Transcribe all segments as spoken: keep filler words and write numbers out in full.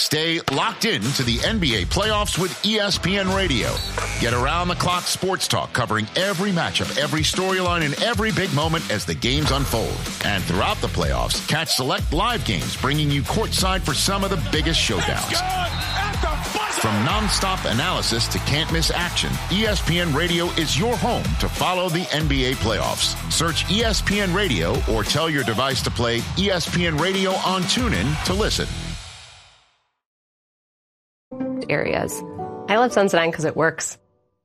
Stay locked in to the N B A playoffs with E S P N Radio. Get around-the-clock sports talk covering every matchup, every storyline, and every big moment as the games unfold. And throughout the playoffs, catch select live games bringing you courtside for some of the biggest showdowns. From nonstop analysis to can't-miss action, E S P N Radio is your home to follow the N B A playoffs. Search E S P N Radio or tell your device to play E S P N Radio on TuneIn to listen. Areas. I love Sensodyne because it works.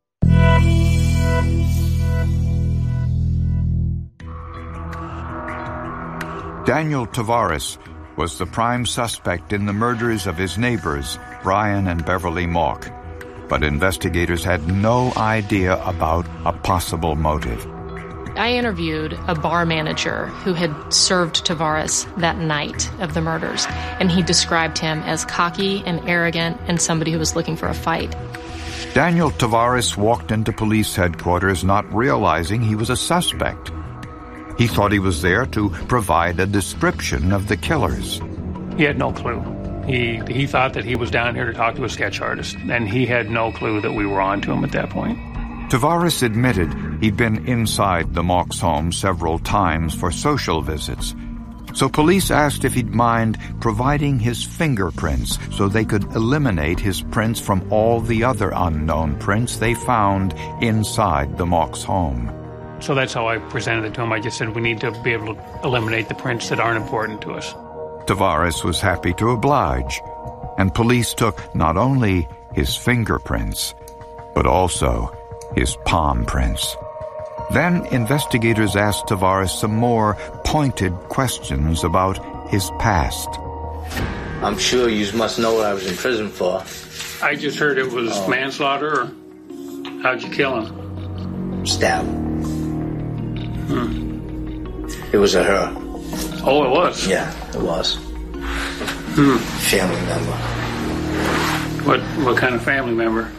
Daniel Tavares was the prime suspect in the murders of his neighbors, Brian and Beverly Mauck. But investigators had no idea about a possible motive. I interviewed a bar manager who had served Tavares that night of the murders, and he described him as cocky and arrogant and somebody who was looking for a fight. Daniel Tavares walked into police headquarters not realizing he was a suspect. He thought he was there to provide a description of the killers. He had no clue. He he thought that he was down here to talk to a sketch artist, and he had no clue that we were on to him at that point. Tavares admitted he'd been inside the Mauck's home several times for social visits. So police asked if he'd mind providing his fingerprints so they could eliminate his prints from all the other unknown prints they found inside the Mauck's home. So that's how I presented it to him. I just said we need to be able to eliminate the prints that aren't important to us. Tavares was happy to oblige, and police took not only his fingerprints, but also his palm prints. Then investigators asked Tavares some more pointed questions about his past. I'm sure you must know what I was in prison for. I just heard it was oh. manslaughter, or how'd you kill him? Stab. Hmm. It was a her. Oh, it was? Yeah, it was. Hmm. Family member. What, what kind of family member?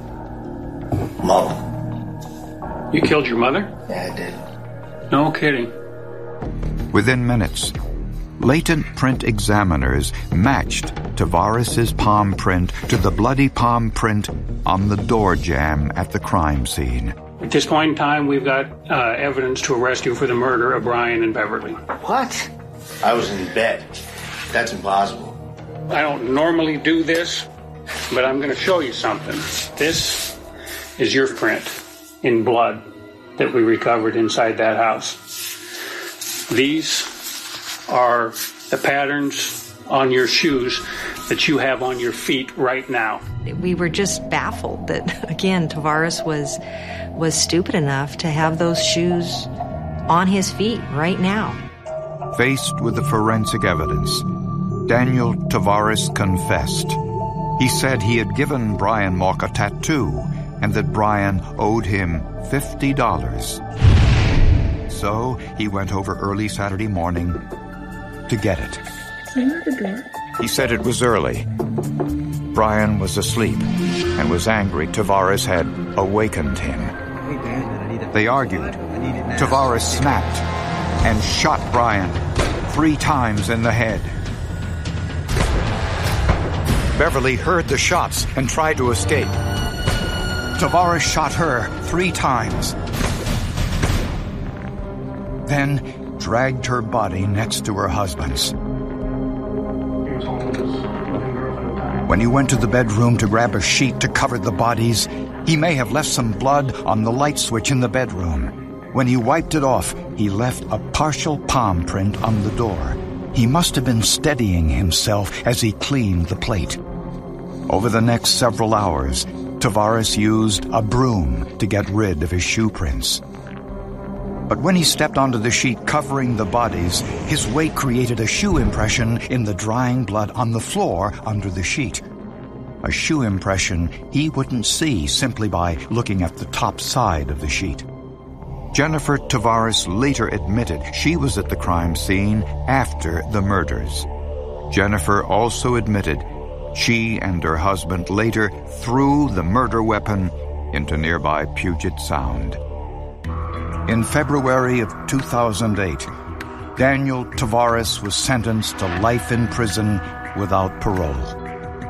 Mom. You killed your mother? Yeah, I did. No kidding. Within minutes, latent print examiners matched Tavares' palm print to the bloody palm print on the door jamb at the crime scene. At this point in time, we've got uh, evidence to arrest you for the murder of Brian and Beverly. What? I was in bed. That's impossible. I don't normally do this, but I'm going to show you something. This is your print in blood that we recovered inside that house. These are the patterns on your shoes that you have on your feet right now. We were just baffled that, again, Tavares was was stupid enough to have those shoes on his feet right now. Faced with the forensic evidence, Daniel Tavares confessed. He said he had given Brian Mauck a tattoo and that Brian owed him fifty dollars. So he went over early Saturday morning to get it. He said it was early. Brian was asleep and was angry Tavares had awakened him. They argued. Tavares snapped and shot Brian three times in the head. Beverly heard the shots and tried to escape. Tavares shot her three times. Then dragged her body next to her husband's. When he went to the bedroom to grab a sheet to cover the bodies, he may have left some blood on the light switch in the bedroom. When he wiped it off, he left a partial palm print on the door. He must have been steadying himself as he cleaned the plate. Over the next several hours, Tavares used a broom to get rid of his shoe prints. But when he stepped onto the sheet covering the bodies, his weight created a shoe impression in the drying blood on the floor under the sheet. A shoe impression he wouldn't see simply by looking at the top side of the sheet. Jennifer Tavares later admitted she was at the crime scene after the murders. Jennifer also admitted she and her husband later threw the murder weapon into nearby Puget Sound. In February of two thousand eight, Daniel Tavares was sentenced to life in prison without parole.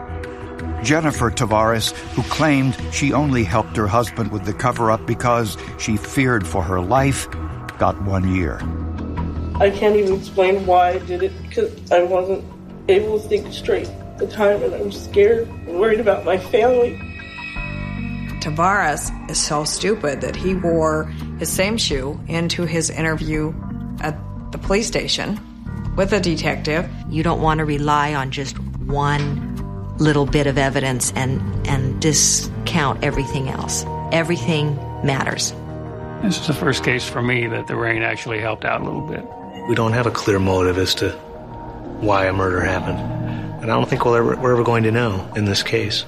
Jennifer Tavares, who claimed she only helped her husband with the cover-up because she feared for her life, got one year. I can't even explain why I did it because I wasn't able to think straight at the time, and I was scared and worried about my family. Tavares is so stupid that he wore his same shoe into his interview at the police station with a detective. You don't want to rely on just one little bit of evidence and, and discount everything else. Everything matters. This is the first case for me that the rain actually helped out a little bit. We don't have a clear motive as to why a murder happened. And I don't think we'll ever, we're ever going to know in this case.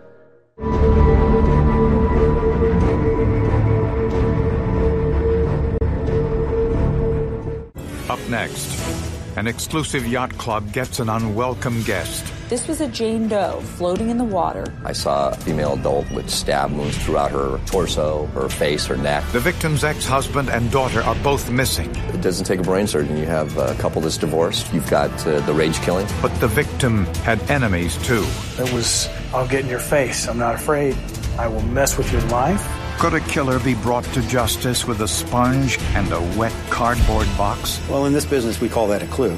Up next, an exclusive yacht club gets an unwelcome guest. This was a Jane Doe floating in the water. I saw a female adult with stab wounds throughout her torso, her face, her neck. The victim's ex-husband and daughter are both missing. It doesn't take a brain surgeon. You have a couple that's divorced. You've got uh, the rage killing. But the victim had enemies, too. It was, I'll get in your face. I'm not afraid. I will mess with your life. Could a killer be brought to justice with a sponge and a wet cardboard box? Well, in this business, we call that a clue.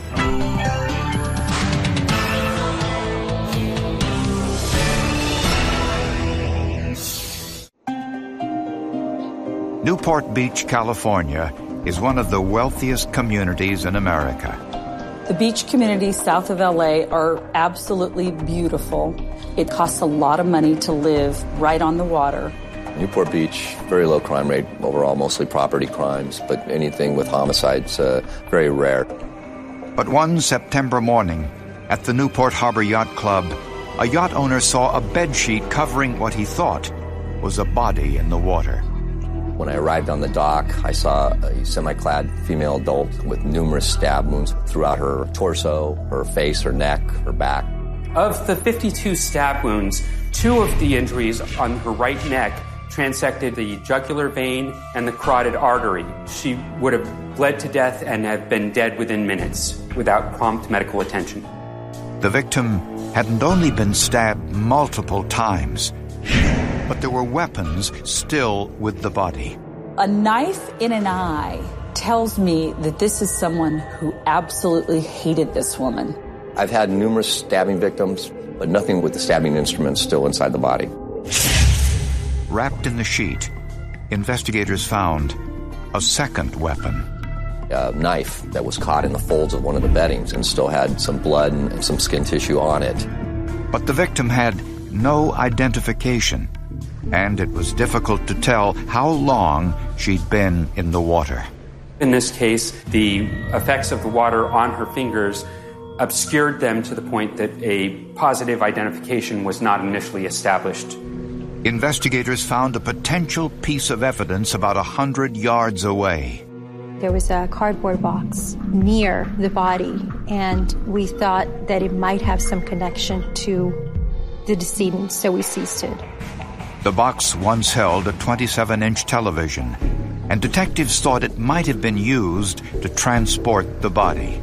Newport Beach, California, is one of the wealthiest communities in America. The beach communities south of L A are absolutely beautiful. It costs a lot of money to live right on the water. Newport Beach, very low crime rate overall, mostly property crimes, but anything with homicides, uh, very rare. But one September morning, at the Newport Harbor Yacht Club, a yacht owner saw a bedsheet covering what he thought was a body in the water. When I arrived on the dock, I saw a semi-clad female adult with numerous stab wounds throughout her torso, her face, her neck, her back. Of the fifty-two stab wounds, two of the injuries on her right neck transected the jugular vein and the carotid artery. She would have bled to death and have been dead within minutes without prompt medical attention. The victim hadn't only been stabbed multiple times, but there were weapons still with the body. A knife in an eye tells me that this is someone who absolutely hated this woman. I've had numerous stabbing victims, but nothing with the stabbing instruments still inside the body. Wrapped in the sheet, investigators found a second weapon. A knife that was caught in the folds of one of the beddings and still had some blood and some skin tissue on it. But the victim had no identification, and it was difficult to tell how long she'd been in the water. In this case, the effects of the water on her fingers obscured them to the point that a positive identification was not initially established. Investigators found a potential piece of evidence about a hundred yards away. There was a cardboard box near the body, and we thought that it might have some connection to the decedent, so we seized it. The box once held a twenty-seven inch television, and detectives thought it might have been used to transport the body.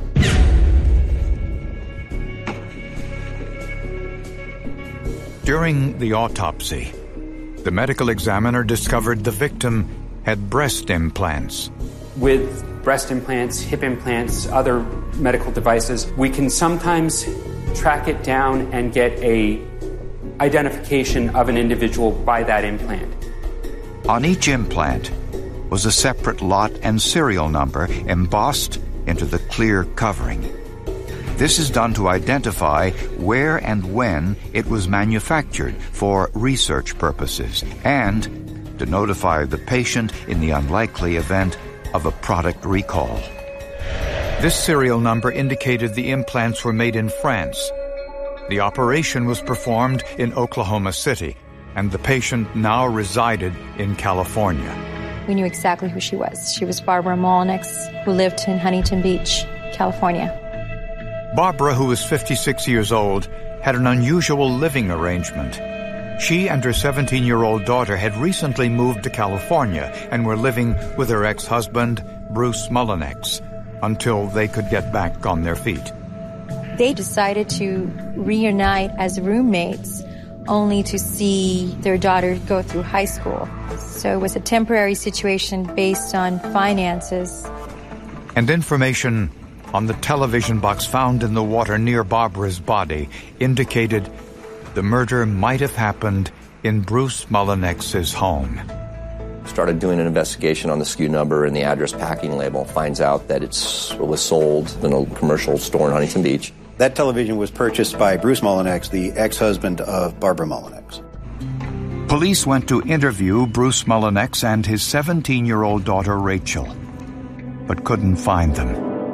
During the autopsy, the medical examiner discovered the victim had breast implants. With breast implants, hip implants, other medical devices, we can sometimes track it down and get a identification of an individual by that implant. On each implant was a separate lot and serial number embossed into the clear covering. This is done to identify where and when it was manufactured for research purposes and to notify the patient in the unlikely event of a product recall. This serial number indicated the implants were made in France. The operation was performed in Oklahoma City, and the patient now resided in California. We knew exactly who she was. She was Barbara Molnix, who lived in Huntington Beach, California. Barbara, who was fifty-six years old, had an unusual living arrangement. She and her seventeen-year-old daughter had recently moved to California and were living with her ex-husband, Bruce Mullinex, until they could get back on their feet. They decided to reunite as roommates only to see their daughter go through high school. So it was a temporary situation based on finances. And information on the television box found in the water near Barbara's body indicated the murder might have happened in Bruce Mullinix's home. Started doing an investigation on the S K U number and the address packing label. Finds out that it's, it was sold in a commercial store in Huntington Beach. That television was purchased by Bruce Mullinix, the ex-husband of Barbara Mullinix. Police went to interview Bruce Mullinix and his seventeen-year-old daughter Rachel, but couldn't find them.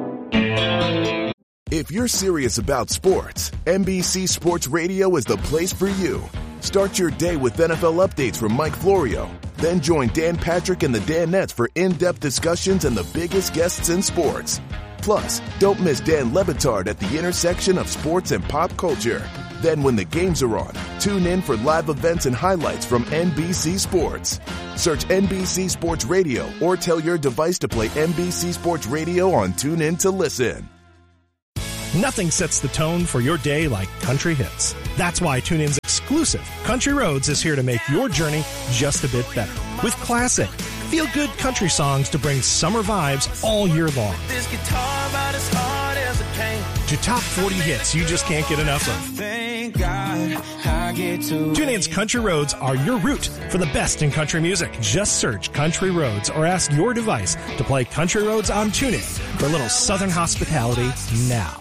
If you're serious about sports, N B C Sports Radio is the place for you. Start your day with N F L updates from Mike Florio. Then join Dan Patrick and the Danettes for in-depth discussions and the biggest guests in sports. Plus, don't miss Dan Le Batard at the intersection of sports and pop culture. Then when the games are on, tune in for live events and highlights from N B C Sports. Search N B C Sports Radio or tell your device to play N B C Sports Radio on TuneIn to listen. Nothing sets the tone for your day like country hits. That's why TuneIn's exclusive Country Roads is here to make your journey just a bit better. With classic, feel-good country songs to bring summer vibes all year long. This guitar about as hard as it can. To top forty hits you just can't get enough of. Thank God I get to. TuneIn's Country Roads are your route for the best in country music. Just search Country Roads or ask your device to play Country Roads on TuneIn for a little Southern hospitality now.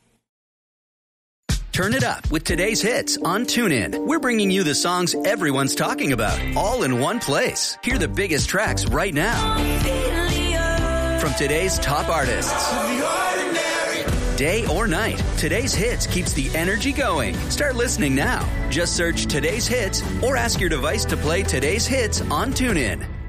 Turn it up with today's hits on TuneIn. We're bringing you the songs everyone's talking about, all in one place. Hear the biggest tracks right now from today's top artists. Day or night, today's hits keeps the energy going. Start listening now. Just search today's hits or ask your device to play today's hits on TuneIn.